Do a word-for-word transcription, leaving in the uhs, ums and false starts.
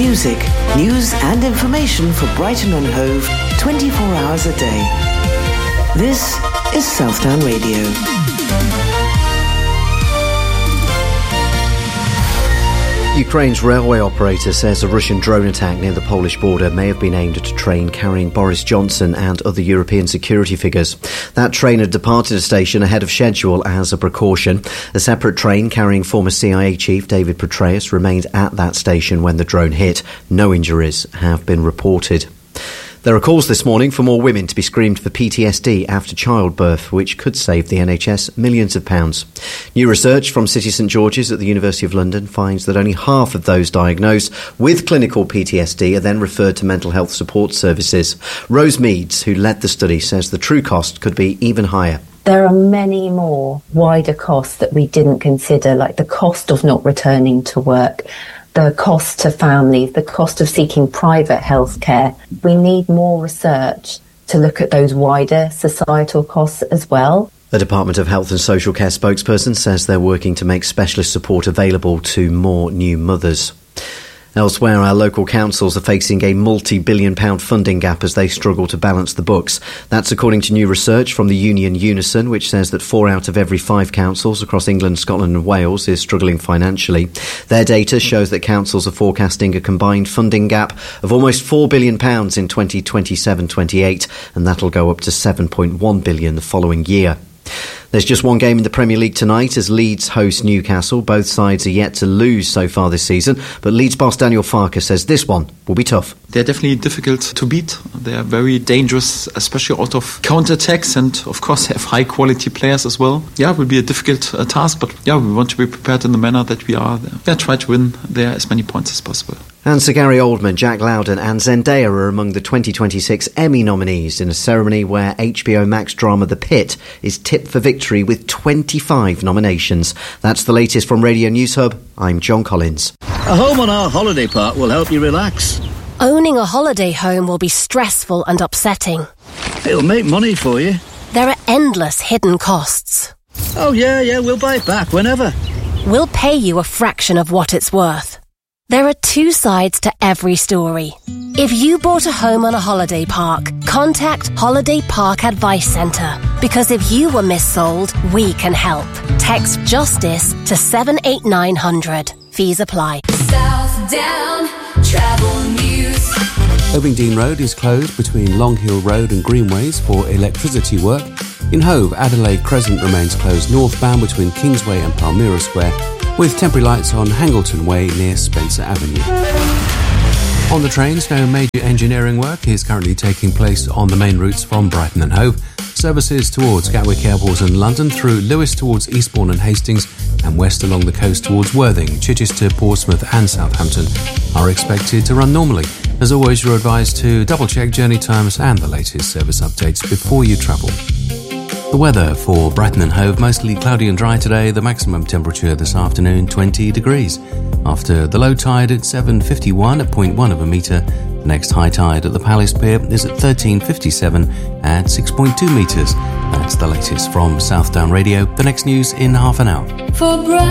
Music, news and information for Brighton and Hove twenty-four hours a day. This is Southdown Radio. Ukraine's railway operator says a Russian drone attack near the Polish border may have been aimed at a train carrying Boris Johnson and other European security figures. That train had departed a station ahead of schedule as a precaution. A separate train carrying former C I A chief David Petraeus remained at that station when the drone hit. No injuries have been reported. There are calls this morning for more women to be screened for P T S D after childbirth, which could save the N H S millions of pounds. New research from City St George's at the University of London finds that only half of those diagnosed with clinical P T S D are then referred to mental health support services. Rose Meads, who led the study, says the true cost could be even higher. There are many more wider costs that we didn't consider, like the cost of not returning to work, the cost to families, the cost of seeking private health care. We need more research to look at those wider societal costs as well. The Department of Health and Social Care spokesperson says they're working to make specialist support available to more new mothers. Elsewhere, our local councils are facing a multi-billion pound funding gap as they struggle to balance the books. That's according to new research from the union Unison, which says that four out of every five councils across England, Scotland and Wales is struggling financially. Their data shows that councils are forecasting a combined funding gap of almost four billion pounds in twenty twenty-seven twenty-eight, and that'll go up to seven point one billion pounds the following year. There's just one game in the Premier League tonight as Leeds host Newcastle. Both sides are yet to lose so far this season, but Leeds boss Daniel Farke says this one will be tough. They're definitely difficult to beat. They're very dangerous, especially out of counter-attacks, and of course have high-quality players as well. Yeah, it will be a difficult uh, task, but yeah, we want to be prepared in the manner that we are. Yeah, try to win there as many points as possible. And Sir Gary Oldman, Jack Lowden and Zendaya are among the twenty twenty-six Emmy nominees in a ceremony where H B O Max drama The Pit is tipped for victory with twenty-five nominations. That's the latest from Radio News Hub. I'm John Collins. A home on our holiday park will help you relax. Owning a holiday home will be stressful and upsetting. It'll make money for you. There are endless hidden costs. Oh yeah, yeah, we'll buy it back whenever. We'll pay you a fraction of what it's worth. There are two sides to every story. If you bought a home on a holiday park, contact Holiday Park Advice Centre. Because if you were missold, we can help. Text JUSTICE to seven eight nine hundred. Fees apply. Southdown Travel News. Ovingdean Road is closed between Long Hill Road and Greenways for electricity work. In Hove, Adelaide Crescent remains closed northbound between Kingsway and Palmyra Square, with temporary lights on Hangleton Way near Spencer Avenue. On the trains, no major engineering work is currently taking place on the main routes from Brighton and Hove. Services towards Gatwick Airport and London, through Lewes towards Eastbourne and Hastings, and west along the coast towards Worthing, Chichester, Portsmouth and Southampton are expected to run normally. As always, you're advised to double-check journey times and the latest service updates before you travel. The weather for Brighton and Hove, mostly cloudy and dry today. The maximum temperature this afternoon, twenty degrees. After the low tide at seven fifty-one at zero point one of a metre, the next high tide at the Palace Pier is at thirteen fifty-seven at six point two metres. That's the latest from Southdown Radio. The next news in half an hour. For Brighton.